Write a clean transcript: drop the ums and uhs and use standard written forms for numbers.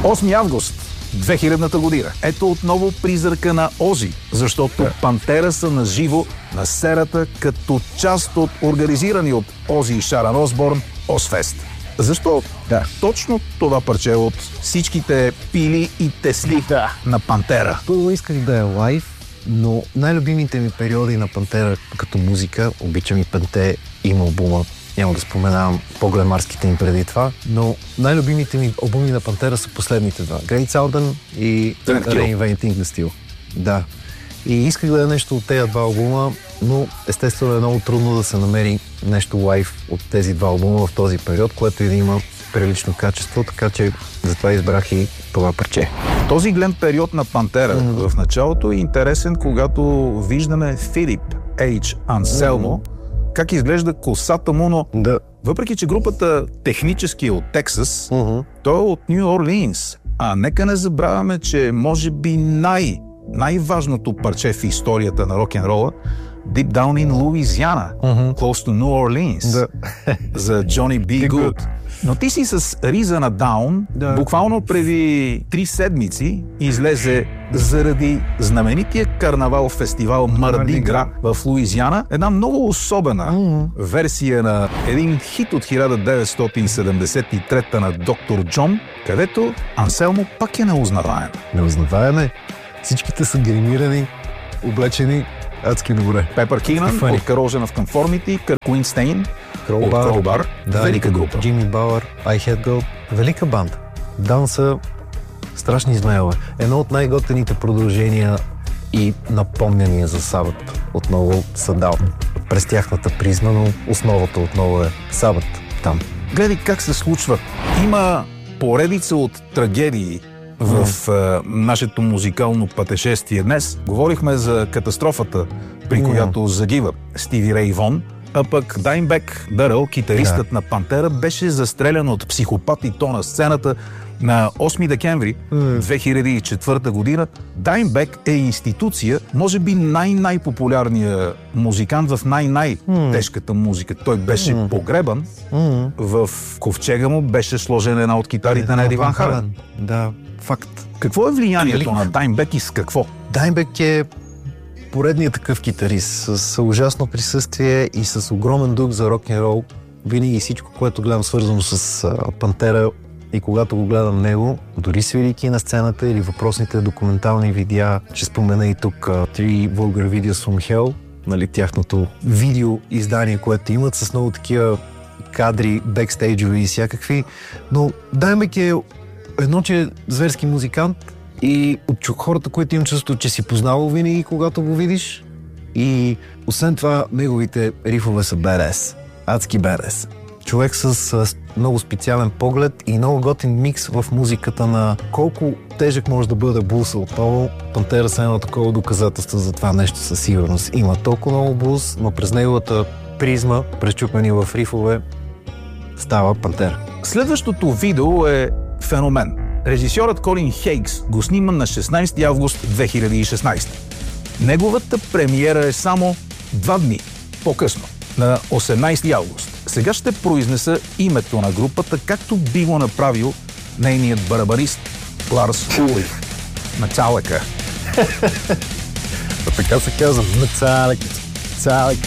8 август 2000-та година. Ето отново призрака на Ози, защото Пантера са наживо на сцената като част от организирани от Ози и Шаран Осборн Озфест. Защо? Точно това парче от всичките пили и тесли на Пантера. Първо исках да е лайв, но най-любимите ми периоди на Пантера като музика, обичам и Панте, има албума, няма да споменавам по-глемарските им преди това, но най-любимите ми албуми на Пантера са последните два. Great Southern и Reinventing the Steel. Да. И исках да е нещо от тези два албума, но естествено е много трудно да се намери нещо лайв от тези два албума в този период, което и да има прилично качество, така че затова избрах и това парче. Този глен период на Пантера в началото е интересен, когато виждаме Филип H. Анселмо, как изглежда косата му, но въпреки че групата технически е от Тексас, той е от Ню Орлиинс. А нека не забравяме, че може би най-важното парче в историята на рок-н-рола Deep Down in Louisiana, Close to New Orleans, за Johnny B. Good. Но ти си с риза на Даун, буквално преди 3 седмици излезе заради знаменития карнавал-фестивал Марди Гра в Луизиана, една много особена версия на един хит от 1973 на Доктор Джон, където Анселмо пак е неузнаваем. Неузнаваем. Всичките са гримирани, облечени адски добре. Пепър Кинан от Corrosion of Conformity, Кърк Уинстейн от Crowbar. Велика група. Джимми Бауър, I Had Gold. Велика банда. Даун са страшни измайлове. Едно от най-готените продължения и напомняния за Сабът отново са Даун. През тяхната призма, но основата отново е Сабът там. Гледай как се случва. Има поредица от трагедии в нашето музикално пътешествие днес. Говорихме за катастрофата, при която загива Стиви Рей Вон, а пък Даймбек Дъръл, китаристът на Пантера, беше застрелян от психопат и то на сцената на 8 декември 2004 година. Даймбек е институция, може би най-популярният музикант в най-тежката музика. Той беше погребан, в ковчега му беше сложена една от китарите на Еди Ван Хален. Да, факт. Какво е влиянието на Даймбек и с какво? Даймбек е поредният такъв китарист с ужасно присъствие и с огромен дух за рок-н-рол. Винаги всичко, което гледам свързано с Пантера и когато го гледам него, дори свирики на сцената или въпросните документални видеа, ще спомена и тук Three Vulgar Videos from Hell, нали, тяхното видео издание, което имат с много такива кадри, бекстейджови и всякакви. Но Даймбек е едно, че е зверски музикант и от хората, които имам чувство, че си познавал винаги, когато го видиш. И освен това, неговите рифове са badass. Адски badass. Човек с много специален поглед и много готин микс в музиката на колко тежък може да бъде блуса отново. Пантера са едно такова доказателство за това нещо със сигурност. Има толкова много блус, но през неговата призма, пречупени в рифове, става Пантера. Следващото видео е феномен. Режисьорът Колин Хейкс го снима на 16 август 2016. Неговата премиера е само 2 дни по-късно, на 18 август. Сега ще произнеса името на групата, както би го направил нейният барабанист Ларс Улрих. Металика. Така се казва. Металика.